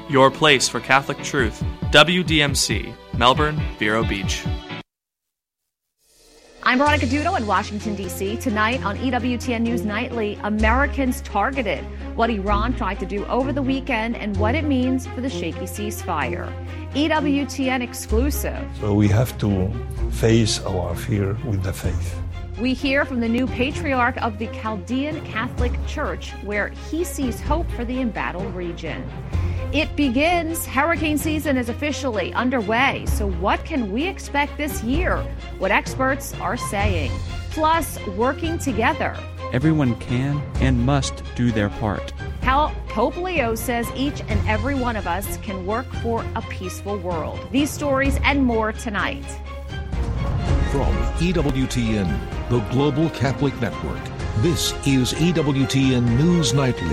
Your place for Catholic truth. WDMC, Melbourne, Vero Beach. I'm Veronica Dudo in Washington, D.C. Tonight on EWTN News Nightly, Americans targeted, what Iran tried to do over the weekend and what it means for the shaky ceasefire. EWTN exclusive. So we have to face our fear with the faith. We hear from the new patriarch of the Chaldean Catholic Church, where he sees hope for the embattled region. It begins. Hurricane season is officially underway. So what can we expect this year? What experts are saying. Plus, working together. Everyone can and must do their part. How Pope Leo says each and every one of us can work for a peaceful world. These stories and more tonight. From EWTN, the Global Catholic Network, this is EWTN News Nightly.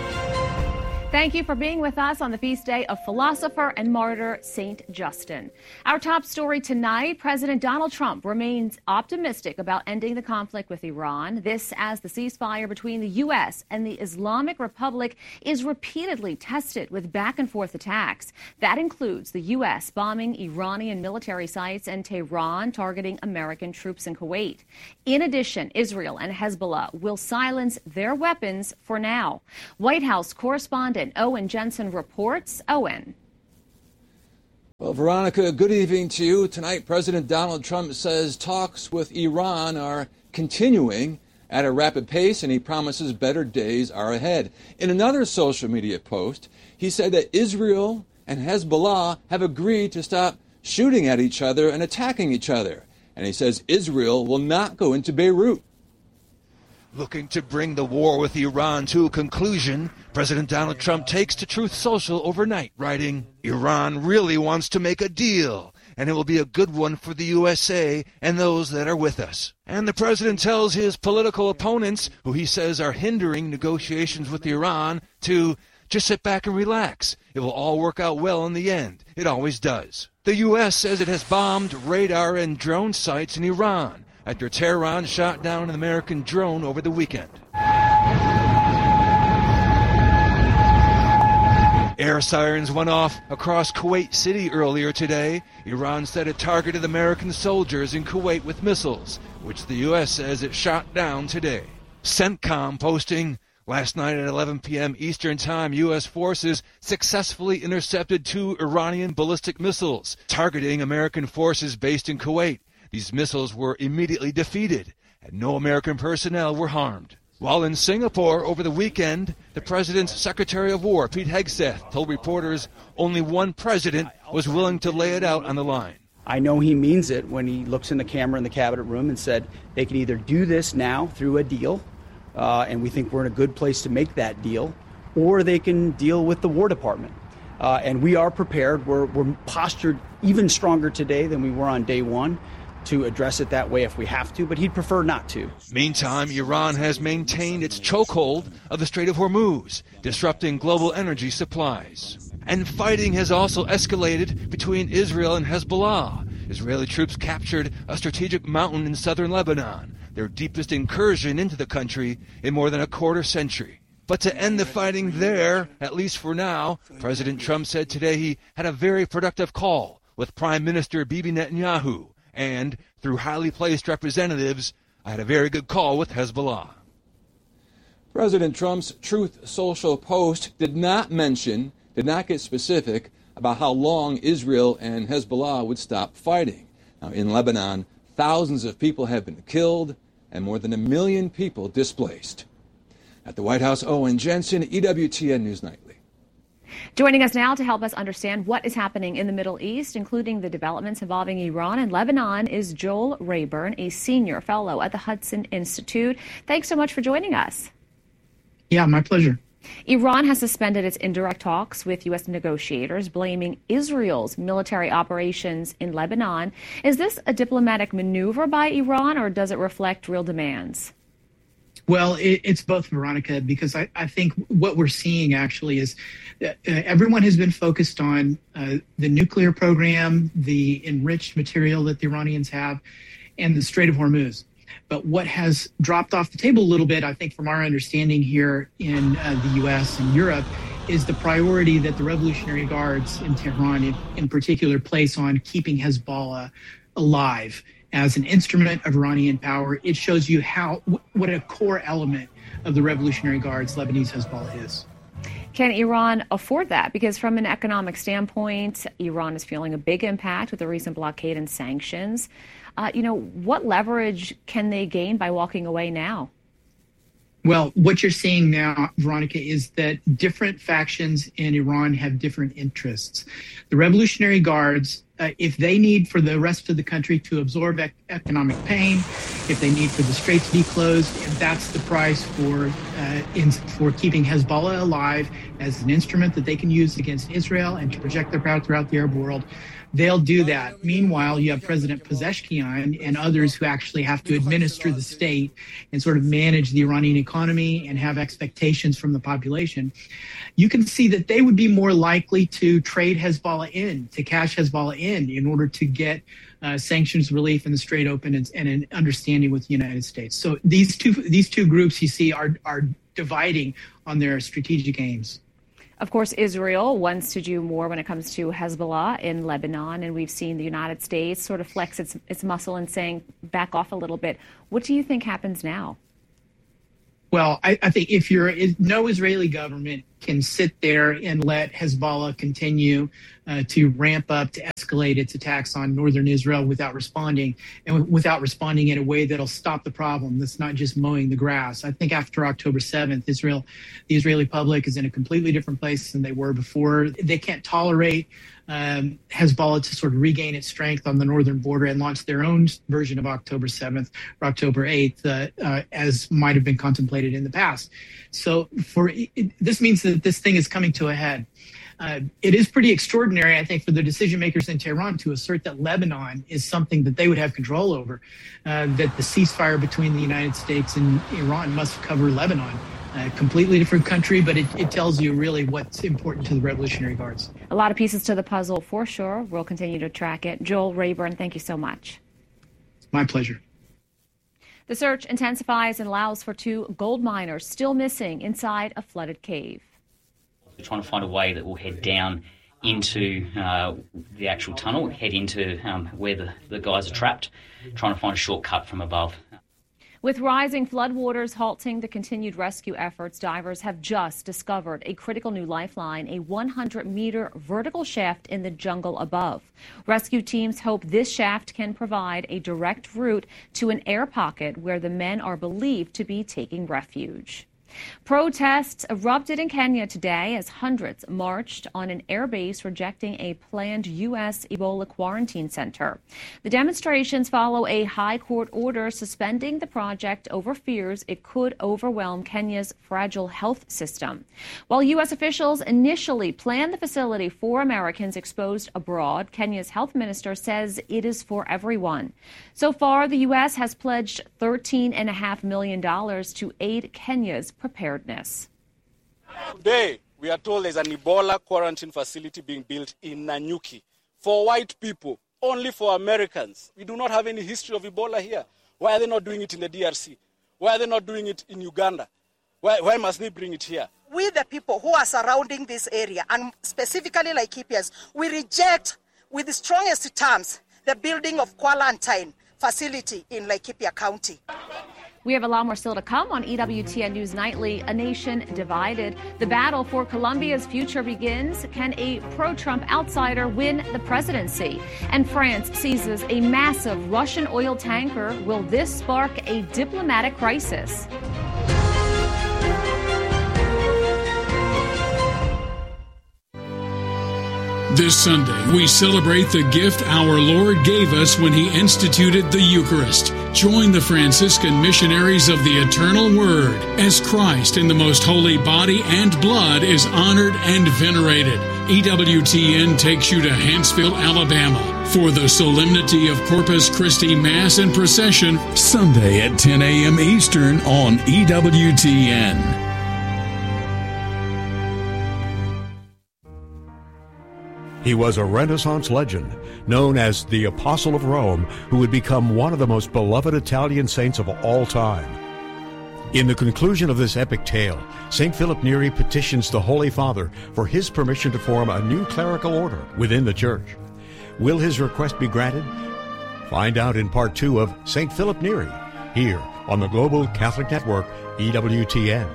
Thank you for being with us on the feast day of philosopher and martyr St. Justin. Our top story tonight, President Donald Trump remains optimistic about ending the conflict with Iran. This as the ceasefire between the U.S. and the Islamic Republic is repeatedly tested with back-and-forth attacks. That includes the U.S. bombing Iranian military sites and Tehran targeting American troops in Kuwait. In addition, Israel and Hezbollah will silence their weapons for now. White House correspondent Owen Jensen reports. Owen. Well, Veronica, good evening to you. Tonight, President Donald Trump says talks with Iran are continuing at a rapid pace, and he promises better days are ahead. In another social media post, he said that Israel and Hezbollah have agreed to stop shooting at each other and attacking each other. And he says Israel will not go into Beirut. Looking to bring the war with Iran to a conclusion, President Donald Trump takes to Truth Social overnight, writing, "Iran really wants to make a deal, and it will be a good one for the USA and those that are with us." And the president tells his political opponents, who he says are hindering negotiations with Iran, to just sit back and relax. It will all work out well in the end. It always does. The U.S. says it has bombed radar and drone sites in Iran after Tehran shot down an American drone over the weekend. Air sirens went off across Kuwait City earlier today. Iran said it targeted American soldiers in Kuwait with missiles, which the U.S. says it shot down today. CENTCOM posting, last night at 11 p.m. Eastern Time, U.S. forces successfully intercepted 2 Iranian ballistic missiles targeting American forces based in Kuwait. These missiles were immediately defeated, and no American personnel were harmed. While in Singapore over the weekend, the president's Secretary of War, Pete Hegseth, told reporters only one president was willing to lay it out on the line. I know he means it when he looks in the camera in the cabinet room and said they can either do this now through a deal, and we think we're in a good place to make that deal, or they can deal with the War Department. And we are prepared. We're postured even stronger today than we were on day one to address it that way if we have to, but he'd prefer not to. Meantime, Iran has maintained its chokehold of the Strait of Hormuz, disrupting global energy supplies. And fighting has also escalated between Israel and Hezbollah. Israeli troops captured a strategic mountain in southern Lebanon, their deepest incursion into the country in more than a quarter century. But to end the fighting there, at least for now, President Trump said today he had a very productive call with Prime Minister Bibi Netanyahu. And through highly placed representatives, I had a very good call with Hezbollah. President Trump's Truth Social post did not get specific about how long Israel and Hezbollah would stop fighting. Now, in Lebanon, thousands of people have been killed and more than 1 million people displaced. At the White House, Owen Jensen, EWTN News Nightly. Joining us now to help us understand what is happening in the Middle East, including the developments involving Iran and Lebanon, is Joel Rayburn, a senior fellow at the Hudson Institute. Thanks so much for joining us. Yeah, my pleasure. Iran has suspended its indirect talks with U.S. negotiators, blaming Israel's military operations in Lebanon. Is this a diplomatic maneuver by Iran, or does it reflect real demands? Well, it's both, Veronica, because I think what we're seeing actually is everyone has been focused on the nuclear program, the enriched material that the Iranians have, and the Strait of Hormuz. But what has dropped off the table a little bit, I think, from our understanding here in the U.S. and Europe, is the priority that the Revolutionary Guards in Tehran in particular place on keeping Hezbollah alive as an instrument of Iranian power. It shows you what a core element of the Revolutionary Guards Lebanese Hezbollah is. Can Iran afford that? Because from an economic standpoint, Iran is feeling a big impact with the recent blockade and sanctions. What leverage can they gain by walking away now? Well, what you're seeing now, Veronica, is that different factions in Iran have different interests. The Revolutionary Guards, if they need for the rest of the country to absorb economic pain, if they need for the strait to be closed, if that's the price for keeping Hezbollah alive as an instrument that they can use against Israel and to project their power throughout the Arab world, they'll do that. Meanwhile, you have President Pezeshkian and others who actually have to administer the state and sort of manage the Iranian economy and have expectations from the population. You can see that they would be more likely to trade Hezbollah to cash Hezbollah in order to get sanctions relief in the strait open and an understanding with the United States. So these two groups you see are dividing on their strategic aims. Of course, Israel wants to do more when it comes to Hezbollah in Lebanon, and we've seen the United States sort of flex its muscle and saying, back off a little bit. What do you think happens now? Well, I think no Israeli government can sit there and let Hezbollah continue to ramp up, to escalate its attacks on northern Israel without responding, and without responding in a way that'll stop the problem. That's not just mowing the grass. I think after October 7th, the Israeli public is in a completely different place than they were before. They can't tolerate Hezbollah to sort of regain its strength on the northern border and launch their own version of October 7th or October 8th, as might have been contemplated in the past. So this means that this thing is coming to a head. It is pretty extraordinary, I think, for the decision makers in Tehran to assert that Lebanon is something that they would have control over, that the ceasefire between the United States and Iran must cover Lebanon. A completely different country, but it tells you really what's important to the Revolutionary Guards. A lot of pieces to the puzzle for sure. We'll continue to track it. Joel Rayburn, thank you so much. My pleasure. The search intensifies and allows for 2 gold miners still missing inside a flooded cave. We're trying to find a way that will head down into the actual tunnel, head into where the guys are trapped, trying to find a shortcut from above. With rising floodwaters halting the continued rescue efforts, divers have just discovered a critical new lifeline, a 100-meter vertical shaft in the jungle above. Rescue teams hope this shaft can provide a direct route to an air pocket where the men are believed to be taking refuge. Protests erupted in Kenya today as hundreds marched on an airbase rejecting a planned U.S. Ebola quarantine center. The demonstrations follow a high court order suspending the project over fears it could overwhelm Kenya's fragile health system. While U.S. officials initially planned the facility for Americans exposed abroad, Kenya's health minister says it is for everyone. So far, the U.S. has pledged $13.5 million to aid Kenya's preparedness. Today, we are told there's an Ebola quarantine facility being built in Nanyuki for white people, only for Americans. We do not have any history of Ebola here. Why are they not doing it in the DRC? Why are they not doing it in Uganda? Why must they bring it here? We, the people who are surrounding this area, and specifically Laikipians, we reject with the strongest terms the building of quarantine facility in Laikipia County. We have a lot more still to come on EWTN News Nightly. A nation divided. The battle for Colombia's future begins. Can a pro-Trump outsider win the presidency? And France seizes a massive Russian oil tanker. Will this spark a diplomatic crisis? This Sunday, we celebrate the gift our Lord gave us when He instituted the Eucharist. Join the Franciscan missionaries of the Eternal Word as Christ in the most holy body and blood is honored and venerated. EWTN takes you to Huntsville, Alabama for the Solemnity of Corpus Christi Mass and Procession, Sunday at 10 a.m. Eastern on EWTN. He was a Renaissance legend, known as the Apostle of Rome, who would become one of the most beloved Italian saints of all time. In the conclusion of this epic tale, St. Philip Neri petitions the Holy Father for his permission to form a new clerical order within the Church. Will his request be granted? Find out in Part 2 of St. Philip Neri, here on the Global Catholic Network, EWTN.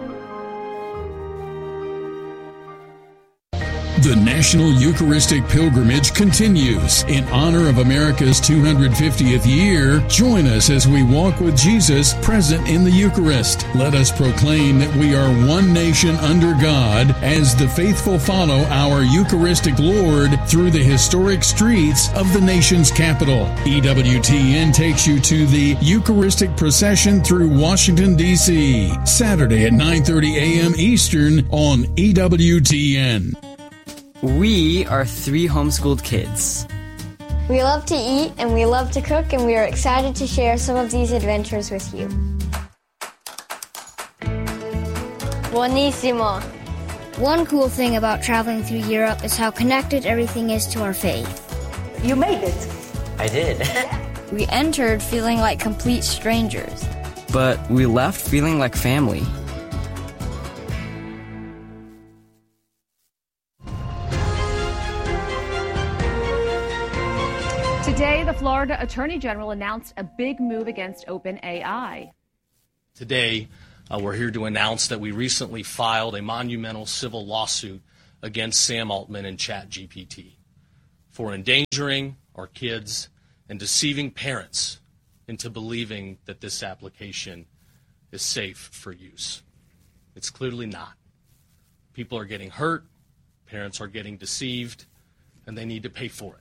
The National Eucharistic Pilgrimage continues. In honor of America's 250th year, join us as we walk with Jesus present in the Eucharist. Let us proclaim that we are one nation under God as the faithful follow our Eucharistic Lord through the historic streets of the nation's capital. EWTN takes you to the Eucharistic procession through Washington, D.C., Saturday at 9:30 a.m. Eastern on EWTN. We are 3 homeschooled kids. We love to eat and we love to cook, and we are excited to share some of these adventures with you. Buonissimo. One cool thing about traveling through Europe is how connected everything is to our faith. You made it. I did. We entered feeling like complete strangers. But we left feeling like family. Today, the Florida Attorney General announced a big move against OpenAI. Today, we're here to announce that we recently filed a monumental civil lawsuit against Sam Altman and ChatGPT for endangering our kids and deceiving parents into believing that this application is safe for use. It's clearly not. People are getting hurt, parents are getting deceived, and they need to pay for it.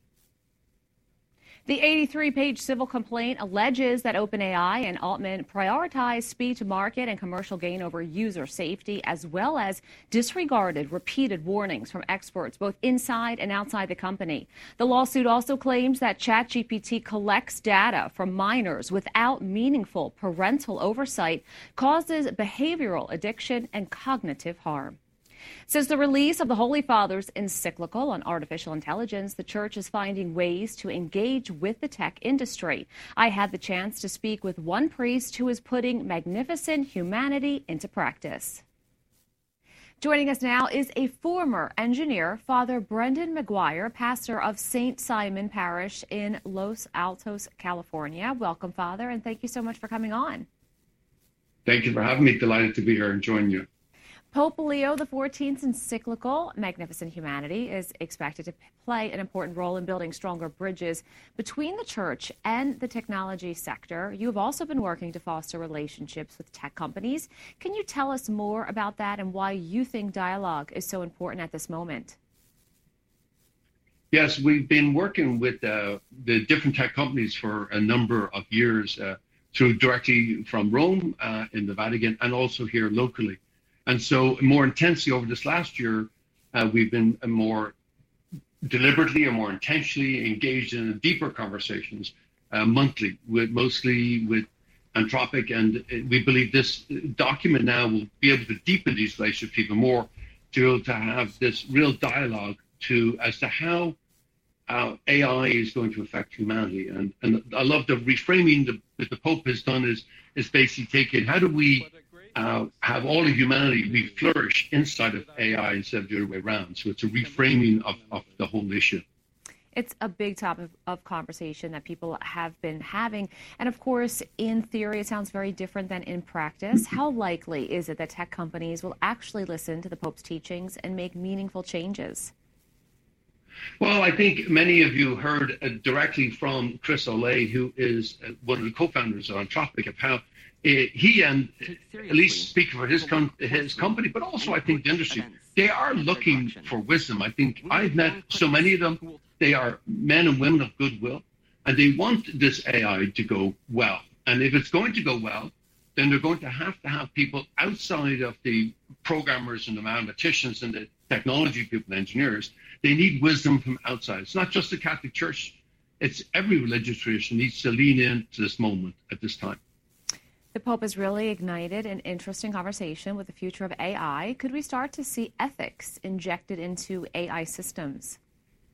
The 83-page civil complaint alleges that OpenAI and Altman prioritized speed to market and commercial gain over user safety, as well as disregarded repeated warnings from experts both inside and outside the company. The lawsuit also claims that ChatGPT collects data from minors without meaningful parental oversight, causes behavioral addiction and cognitive harm. Since the release of the Holy Father's encyclical on artificial intelligence, the Church is finding ways to engage with the tech industry. I had the chance to speak with one priest who is putting magnificent humanity into practice. Joining us now is a former engineer, Father Brendan McGuire, pastor of St. Simon Parish in Los Altos, California. Welcome, Father, and thank you so much for coming on. Thank you for having me. Delighted to be here and join you. Pope Leo XIV's encyclical, Magnificent Humanity, is expected to play an important role in building stronger bridges between the Church and the technology sector. You have also been working to foster relationships with tech companies. Can you tell us more about that and why you think dialogue is so important at this moment? Yes, we've been working with the different tech companies for a number of years, through directly from Rome in the Vatican and also here locally. And so more intensely over this last year, we've been more deliberately or more intentionally engaged in deeper conversations monthly, mostly with Anthropic. And we believe this document now will be able to deepen these relationships even more, to be able to have this real dialogue as to how AI is going to affect humanity. And I love the reframing that the Pope has done is basically taking, how do we have all of humanity, we flourish inside of AI instead of the other way around. So it's a reframing of the whole issue. It's a big topic of conversation that people have been having. And of course, in theory, it sounds very different than in practice. How likely is it that tech companies will actually listen to the Pope's teachings and make meaningful changes? Well, I think many of you heard directly from Chris O'Leary, who is one of the co-founders of Anthropic, of how he and at least speaking for his company, but also I think the industry, they are looking for wisdom. I think I've met so many of them. They are men and women of goodwill, and they want this AI to go well. And if it's going to go well, then they're going to have people outside of the programmers and the mathematicians and the technology people and engineers. They need wisdom from outside. It's not just the Catholic Church. It's every religious tradition needs to lean into this moment at this time. The Pope has really ignited an interesting conversation with the future of AI. Could we start to see ethics injected into AI systems?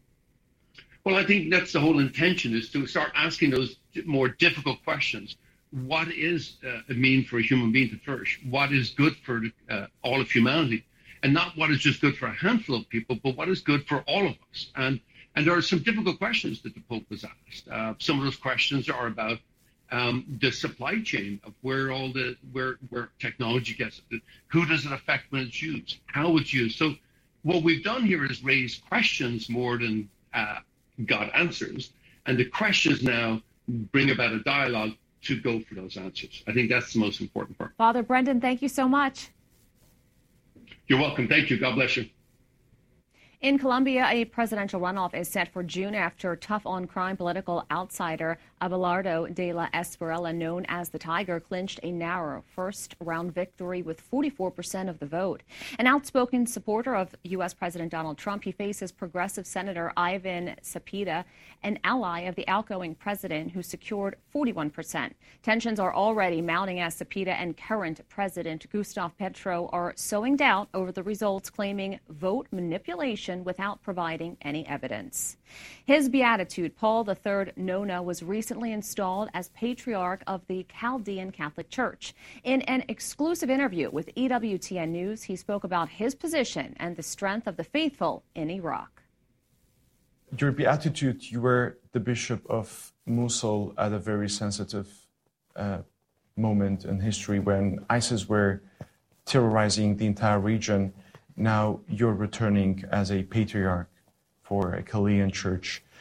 Well, I think that's the whole intention, is to start asking those more difficult questions. what is it mean for a human being to flourish? What is good for all of humanity? And not what is just good for a handful of people, but what is good for all of us. And there are some difficult questions that the Pope has asked. Some of those questions are about the supply chain of where technology gets it. Who does it affect when it's used? How it's used? So what we've done here is raise questions more than got answers. And the questions now bring about a dialogue to go for those answers. I think that's the most important part. Father Brendan, thank you so much. You're welcome. Thank you. God bless you. In Colombia, a presidential runoff is set for June after tough-on-crime political outsider Abelardo de la Espriella, known as the Tiger, clinched a narrow first-round victory with 44% of the vote. An outspoken supporter of U.S. President Donald Trump, he faces progressive Senator Ivan Cepeda, an ally of the outgoing president, who secured 41%. Tensions are already mounting as Cepeda and current President Gustavo Petro are sowing doubt over the results, claiming vote manipulation without providing any evidence. His Beatitude, Paul III Nona, was recently installed as Patriarch of the Chaldean Catholic Church. In an exclusive interview with EWTN News, he spoke about his position and the strength of the faithful in Iraq. Your Beatitude, you were the Bishop of Mosul at a very sensitive moment in history when ISIS were terrorizing the entire region. Now you're returning as a patriarch for a Chaldean church.